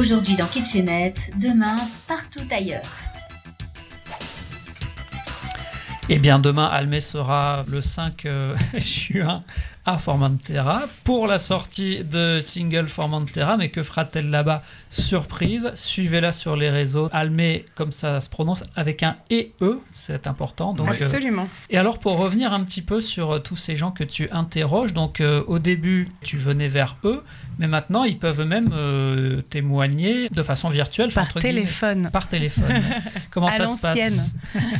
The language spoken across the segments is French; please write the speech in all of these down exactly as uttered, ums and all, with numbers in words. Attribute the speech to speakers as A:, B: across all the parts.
A: Aujourd'hui dans Kitchenette, demain partout ailleurs.
B: Eh bien, demain, Almé sera le cinq juin à Formentera pour la sortie de single Formentera. Mais que fera-t-elle là-bas? Surprise. Suivez-la sur les réseaux. Almé, comme ça se prononce, avec un E E, c'est important. Donc,
C: absolument.
B: Euh, et alors, pour revenir un petit peu sur euh, tous ces gens que tu interroges, donc euh, au début, tu venais vers eux, mais maintenant, ils peuvent même euh, témoigner de façon virtuelle.
C: Par téléphone.
B: Guillemets. Par téléphone. Comment
C: à
B: ça se passe?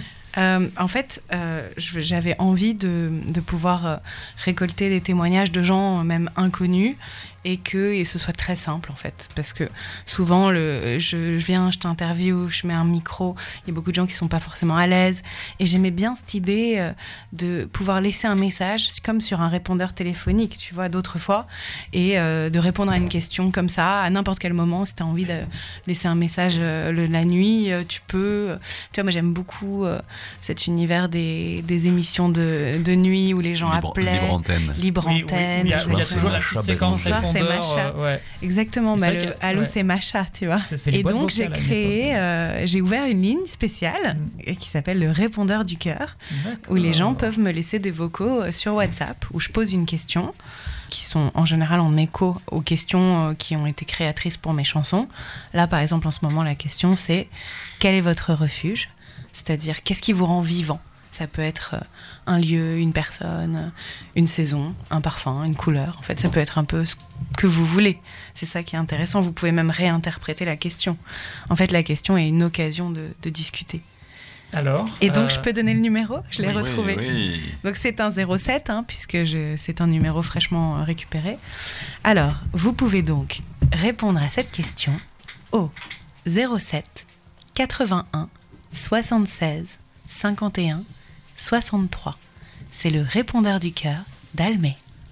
C: Euh, en fait, euh, j'avais envie de, de pouvoir euh, récolter des témoignages de gens, euh, même inconnus, et que et ce soit très simple, en fait. Parce que souvent, le, je, je viens, je t'interviewe, je mets un micro, il y a beaucoup de gens qui ne sont pas forcément à l'aise. Et j'aimais bien cette idée euh, de pouvoir laisser un message, comme sur un répondeur téléphonique, tu vois, d'autres fois, et euh, de répondre à une question comme ça, à n'importe quel moment. Si tu as envie de laisser un message euh, le, la nuit, euh, tu peux. Tu vois, moi, j'aime beaucoup euh, cet univers des, des émissions de, de nuit où les gens
D: libre,
C: appelaient.
D: Libre antenne.
C: Libre
B: oui,
C: antenne.
B: Oui, oui, il y a, il y a toujours la petite séquence répondeur.
C: C'est Macha.
B: Euh, ouais.
C: Exactement. Bah, le,
B: a,
C: allô,
B: ouais.
C: c'est Macha, tu vois.
B: C'est, c'est
C: et donc, j'ai créé, euh, j'ai ouvert une ligne spéciale mm. qui s'appelle le répondeur du cœur, où les gens peuvent me laisser des vocaux sur WhatsApp, où je pose une question, qui sont en général en écho aux questions qui ont été créatrices pour mes chansons. Là, par exemple, en ce moment, la question, c'est quel est votre refuge ? C'est-à-dire, qu'est-ce qui vous rend vivant ? Ça peut être un lieu, une personne, une saison, un parfum, une couleur. En fait, ça peut être un peu ce que vous voulez. C'est ça qui est intéressant. Vous pouvez même réinterpréter la question. En fait, la question est une occasion de, de discuter.
B: Alors,
C: et donc,
B: euh...
C: je peux donner le numéro ? Je l'ai
D: oui,
C: retrouvé.
D: Oui, oui.
C: Donc, c'est un zéro sept, hein, puisque je, c'est un numéro fraîchement récupéré. Alors, vous pouvez donc répondre à cette question au zéro sept quatre-vingt-un soixante-seize cinquante et un soixante-trois. C'est le répondeur du cœur d'Almé.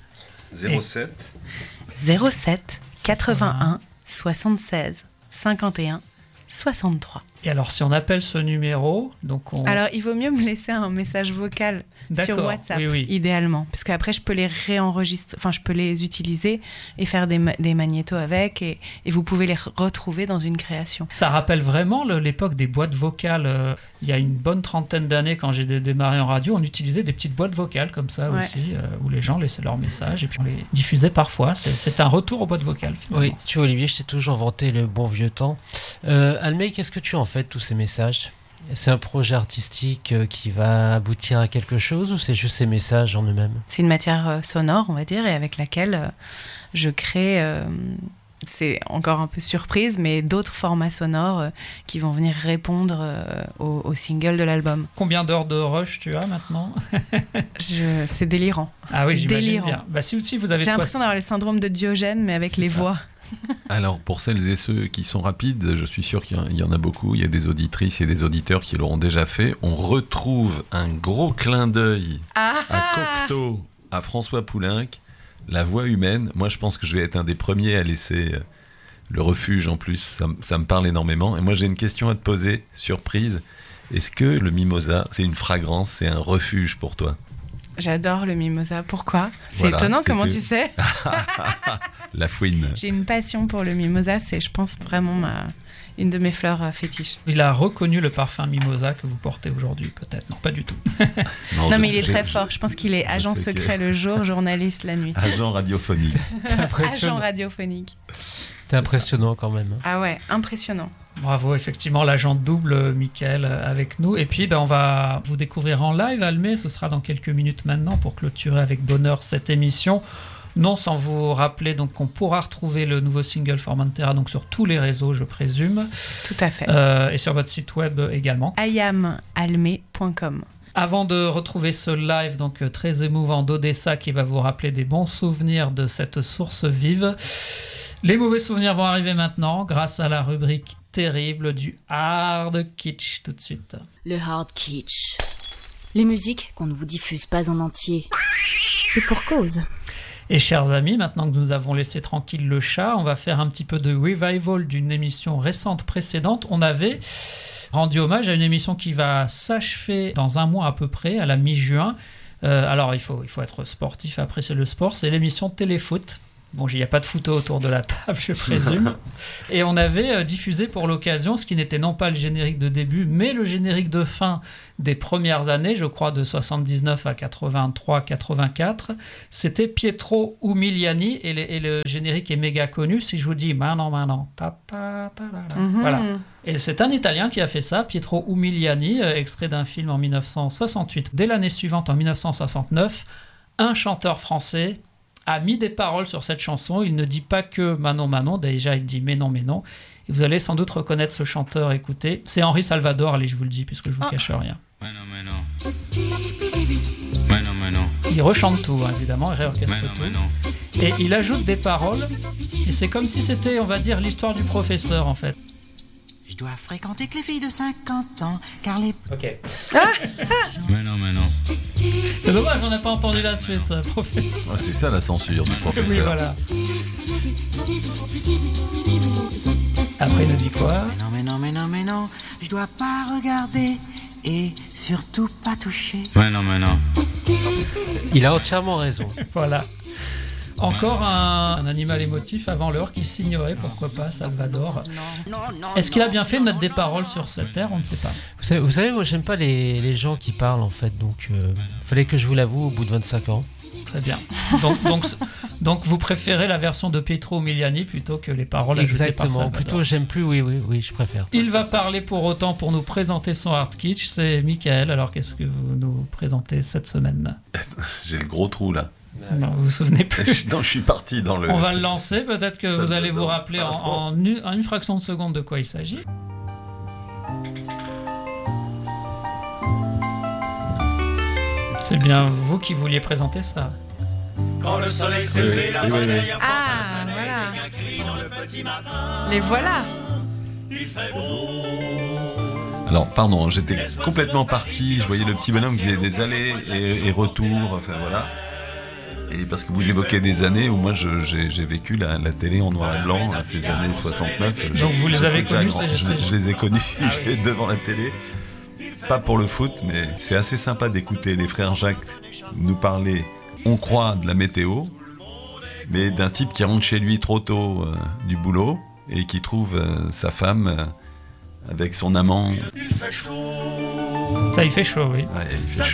D: zéro sept
C: zéro sept quatre-vingt-un soixante-seize cinquante et un soixante-trois.
B: Et alors, si on appelle ce numéro, donc on...
C: Alors, il vaut mieux me laisser un message vocal
B: D'accord,
C: sur WhatsApp,
B: oui, oui.
C: idéalement. Parce qu'après, je peux les réenregistrer, enfin, je peux les utiliser et faire des, ma- des magnétos avec, et, et vous pouvez les re- retrouver dans une création.
B: Ça rappelle vraiment le, l'époque des boîtes vocales. Euh, il y a une bonne trentaine d'années, quand j'ai dé- démarré en radio, on utilisait des petites boîtes vocales comme ça ouais. aussi, euh, où les gens laissaient leurs messages et puis on les diffusait parfois. C'est, c'est un retour aux boîtes vocales, finalement.
E: Oui, tu vois, Olivier, je t'ai toujours vanté le bon vieux temps. Euh, Almé, qu'est-ce que tu en fais de tous ces messages ? C'est un projet artistique qui va aboutir à quelque chose ou c'est juste ces messages en eux-mêmes ?
C: C'est une matière sonore, on va dire, et avec laquelle je crée, euh, c'est encore un peu surprise, mais d'autres formats sonores euh, qui vont venir répondre euh, au, au single de l'album.
B: Combien d'heures de rush tu as maintenant ?
C: je, C'est délirant.
B: Ah oui, j'imagine
C: délirant.
B: bien. Bah, si, si vous avez
C: J'ai l'impression quoi... d'avoir le syndrome de Diogène, mais avec c'est les ça. Voix.
D: Alors, pour celles et ceux qui sont rapides, je suis sûr qu'il y en a beaucoup. Il y a des auditrices et des auditeurs qui l'auront déjà fait. On retrouve un gros clin d'œil ah à Cocteau, à François Poulenc, la voix humaine. Moi, je pense que je vais être un des premiers à laisser le refuge en plus. Ça, ça me parle énormément. Et moi, j'ai une question à te poser, surprise. Est-ce que le mimosa, c'est une fragrance, c'est un refuge pour toi ?
C: J'adore le mimosa. Pourquoi ? C'est
D: voilà,
C: étonnant,
D: c'est
C: comment
D: que...
C: tu sais ?
D: La fouine.
C: J'ai une passion pour le mimosa, c'est, je pense, vraiment ma... une de mes fleurs fétiches.
B: Il a reconnu le parfum mimosa que vous portez aujourd'hui, peut-être ? Non, pas du tout.
C: non, non mais il est très je, fort. Je pense qu'il est agent secret que... le jour, journaliste la nuit.
D: Agent radiophonique.
C: Agent radiophonique.
E: C'est impressionnant quand même.
C: Ah ouais, impressionnant.
B: Bravo, effectivement, l'agent double, Mickaël, avec nous. Et puis, ben, on va vous découvrir en live, Almé. Ce sera dans quelques minutes maintenant pour clôturer avec bonheur cette émission. Non, sans vous rappeler donc, qu'on pourra retrouver le nouveau single Formentera donc, sur tous les réseaux, je présume.
C: Tout à fait.
B: Euh, et sur votre site web également.
C: i am almé point com.
B: Avant de retrouver ce live donc, très émouvant d'Odessa qui va vous rappeler des bons souvenirs de cette source vive, les mauvais souvenirs vont arriver maintenant grâce à la rubrique terrible du hard kitsch tout de suite.
F: Le hard kitsch. Les musiques qu'on ne vous diffuse pas en entier. Et pour cause.
B: Et chers amis, maintenant que nous avons laissé tranquille le chat, on va faire un petit peu de revival d'une émission récente précédente. On avait rendu hommage à une émission qui va s'achever dans un mois à peu près, à la mi-juin. Euh, alors il faut, il faut être sportif, apprécier le sport. C'est l'émission Téléfoot. Bon, il n'y a pas de photo autour de la table, je présume. Et on avait euh, diffusé pour l'occasion ce qui n'était non pas le générique de début, mais le générique de fin des premières années, je crois de soixante-dix-neuf à quatre-vingt-trois quatre-vingt-quatre. C'était Pietro Umiliani et, et le générique est méga connu. Si je vous dis maintenant, maintenant, ta, ta, ta, ta, ta. Mm-hmm. Voilà. Et c'est un Italien qui a fait ça, Pietro Umiliani, euh, extrait d'un film en dix-neuf cent soixante-huit. Dès l'année suivante, en dix-neuf cent soixante-neuf, un chanteur français a mis des paroles sur cette chanson. Il ne dit pas que Manon Manon, déjà il dit mais non mais non. Et vous allez sans doute reconnaître ce chanteur, écoutez. C'est Henri Salvador, allez je vous le dis puisque je vous ah. cache rien.
G: Manon Manon. Manon Manon.
B: Il rechante tout hein, évidemment, il réorchestre tout. Manon. Et il ajoute des paroles et c'est comme si c'était, on va dire, l'histoire du professeur en fait.
H: Je dois fréquenter que les filles de cinquante ans, car les...
B: Ok.
G: Mais non, mais non.
B: C'est dommage, on n'a pas entendu la suite, professeur.
D: Ah, c'est ça la censure du professeur.
B: Oui, voilà. Après, il nous dit quoi ?
H: Mais non, mais non, mais non, mais non, je dois pas regarder et surtout pas toucher.
G: Mais non, mais non.
E: Il a entièrement raison.
B: Voilà. Encore un, un animal émotif avant l'heure qui signerait, pourquoi pas, Salvador.
H: Non, non, non,
B: Est-ce qu'il a bien fait de mettre des paroles sur cette terre ? On ne sait pas.
E: Vous savez, vous savez moi j'aime pas les, les gens qui parlent en fait, donc euh, fallait que je vous l'avoue au bout de vingt-cinq ans.
B: Très bien. Donc, donc, donc vous préférez la version de Pietro Umiliani plutôt que les paroles ajoutées par Salvador.
E: Exactement, plutôt j'aime plus, oui, oui, oui, je préfère.
B: Il va parler pour autant pour nous présenter son Hard Kitsch, c'est Michael. Alors qu'est-ce que vous nous présentez cette semaine ?
D: J'ai le gros trou là.
B: Non, vous vous souvenez plus.
D: Non, je suis parti dans le...
B: On va le lancer, peut-être que vous allez vous rappeler en, en, une, en une fraction de seconde de quoi il s'agit. C'est bien vous qui vouliez présenter ça.
I: Quand le soleil s'est levé, la bonne air
C: Ah, voilà. Les voilà.
I: Il fait beau.
D: Alors, pardon, j'étais complètement parti. Je voyais le petit bonhomme qui faisait des allers et, et retours. Enfin, voilà. Et parce que vous évoquez des années où moi je, j'ai, j'ai vécu la, la télé en noir et blanc, à ces années soixante-neuf.
B: Donc vous les avez connus, c'est
D: je, je les ai connus ah, oui. devant la télé. Pas pour le foot, mais c'est assez sympa d'écouter les frères Jacques nous parler, on croit, de la météo, mais d'un type qui rentre chez lui trop tôt euh, du boulot et qui trouve euh, sa femme euh, avec son amant.
I: Il fait chaud.
B: Ça, il fait chaud, oui.
D: Ouais, il fait chaud.